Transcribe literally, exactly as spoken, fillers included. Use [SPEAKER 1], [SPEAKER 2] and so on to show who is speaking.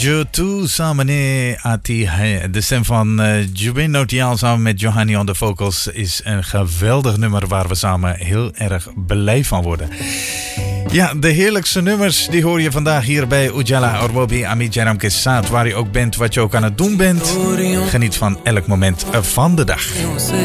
[SPEAKER 1] Jo tu samene ati hai. De stem van uh, Jubin Notiaal samen met Johanny on the vocals is een geweldig nummer waar we samen heel erg blij van worden. Ja, de heerlijkste nummers die hoor je vandaag hier bij Ujala Orwobi Ami Jaram Kesat. Waar je ook bent, wat je ook aan het doen bent. Geniet van elk moment van de dag.